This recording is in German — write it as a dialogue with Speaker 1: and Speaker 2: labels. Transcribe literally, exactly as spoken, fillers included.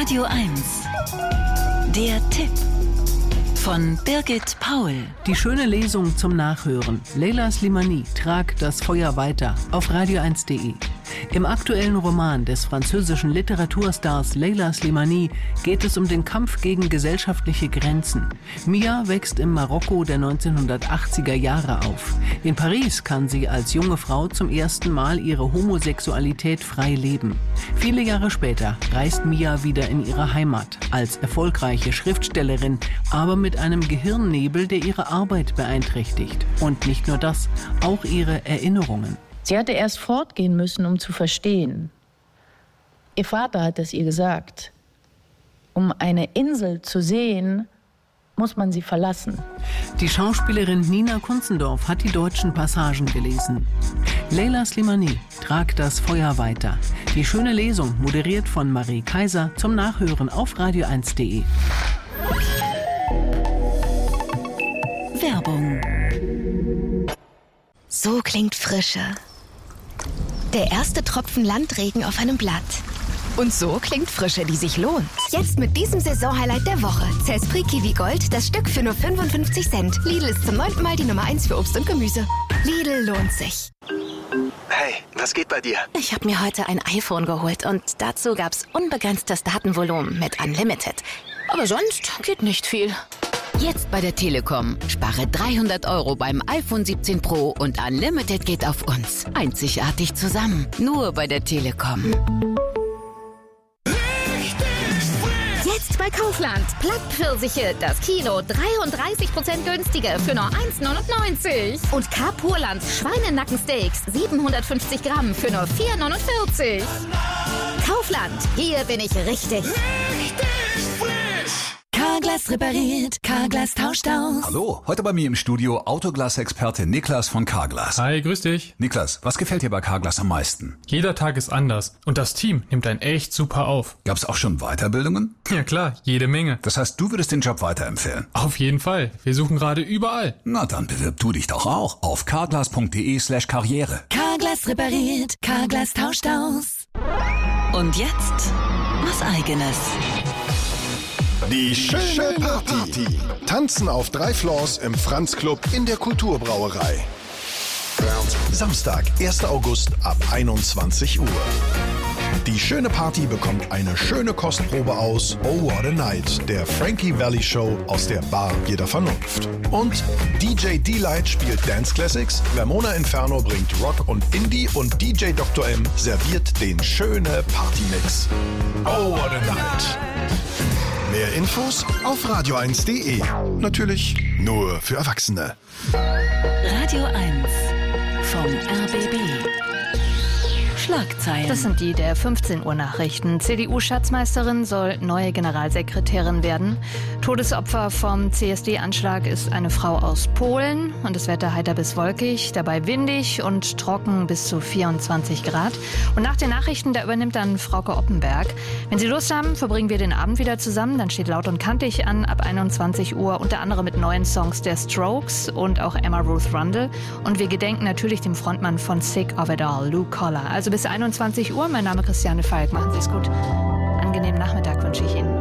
Speaker 1: Radio eins. Der Tipp von Birgit Paul.
Speaker 2: Die schöne Lesung zum Nachhören. Leila Slimani, Trag das Feuer weiter auf radio eins punkt de. Im aktuellen Roman des französischen Literaturstars Leila Slimani geht es um den Kampf gegen gesellschaftliche Grenzen. Mia wächst im Marokko der neunzehnhundertachtziger Jahre auf. In Paris kann sie als junge Frau zum ersten Mal ihre Homosexualität frei leben. Viele Jahre später reist Mia wieder in ihre Heimat als erfolgreiche Schriftstellerin, aber mit einem Gehirnnebel, der ihre Arbeit beeinträchtigt. Und nicht nur das, auch ihre Erinnerungen.
Speaker 3: Sie hatte erst fortgehen müssen, um zu verstehen. Ihr Vater hat es ihr gesagt. Um eine Insel zu sehen, muss man sie verlassen.
Speaker 2: Die Schauspielerin Nina Kunzendorf hat die deutschen Passagen gelesen. Leila Slimani, Trag das Feuer weiter. Die schöne Lesung, moderiert von Marie Kaiser, zum Nachhören auf radio eins punkt de.
Speaker 1: Werbung.
Speaker 4: So klingt Frische. Der erste Tropfen Landregen auf einem Blatt. Und so klingt Frische, die sich lohnt. Jetzt mit diesem Saisonhighlight der Woche. Cesprit Kiwi Gold, das Stück für nur fünfundfünfzig Cent. Lidl ist zum neunten Mal die Nummer eins für Obst und Gemüse. Lidl lohnt sich.
Speaker 5: Hey, was geht bei dir?
Speaker 4: Ich habe mir heute ein iPhone geholt und dazu gab's unbegrenztes Datenvolumen mit Unlimited. Aber sonst geht nicht viel.
Speaker 6: Jetzt bei der Telekom. Spare dreihundert Euro beim iPhone siebzehn Pro und Unlimited geht auf uns. Einzigartig zusammen. Nur bei der Telekom.
Speaker 7: Jetzt bei Kaufland. Plattpfirsiche, das Kilo dreiunddreißig Prozent günstiger für nur eins neunundneunzig. Und K-Purland Schweinenackensteaks siebenhundertfünfzig Gramm für nur vier neunundvierzig. Kaufland, hier bin ich richtig.
Speaker 1: Richtig frisch. Carglass repariert, Carglass tauscht aus.
Speaker 8: Hallo, heute bei mir im Studio Autoglas-Experte Niklas von Carglass.
Speaker 9: Hi, grüß dich.
Speaker 8: Niklas, was gefällt dir bei Carglass am meisten?
Speaker 9: Jeder Tag ist anders und das Team nimmt einen echt super auf.
Speaker 8: Gab's auch schon Weiterbildungen?
Speaker 9: Ja klar, jede Menge.
Speaker 8: Das heißt, du würdest den Job weiterempfehlen?
Speaker 9: Auf jeden Fall. Wir suchen gerade überall.
Speaker 8: Na, dann bewirb du dich doch auch auf carglass punkt de slash karriere.
Speaker 1: Carglass repariert, Carglass tauscht aus. Und jetzt was Eigenes.
Speaker 10: Die schöne Party. Tanzen auf drei Floors im Franz-Club in der Kulturbrauerei. Samstag, erster August ab einundzwanzig Uhr. Die schöne Party bekommt eine schöne Kostprobe aus Oh What a Night, der Frankie Valli Show aus der Bar jeder Vernunft. Und D J D-Light spielt Dance Classics, Vermona Inferno bringt Rock und Indie und D J Doktor M serviert den schöne Partymix. Oh What a Night. Mehr Infos auf radio eins punkt de. Natürlich nur für Erwachsene.
Speaker 1: Radio eins vom R B B. Schlagzeilen.
Speaker 11: Das sind die der fünfzehn Uhr Nachrichten. C D U-Schatzmeisterin soll neue Generalsekretärin werden. Todesopfer vom C S D-Anschlag ist eine Frau aus Polen. Und das Wetter heiter bis wolkig, dabei windig und trocken bis zu vierundzwanzig Grad. Und nach den Nachrichten, da übernimmt dann Frauke Oppenberg. Wenn Sie Lust haben, verbringen wir den Abend wieder zusammen. Dann steht Laut und Kantig an ab einundzwanzig Uhr, unter anderem mit neuen Songs der Strokes und auch Emma Ruth Rundle. Und wir gedenken natürlich dem Frontmann von Sick of It All, Lou Collar. Also bis einundzwanzig Uhr. Mein Name ist Christiane Falk. Machen Sie es gut. Angenehmen Nachmittag wünsche ich Ihnen.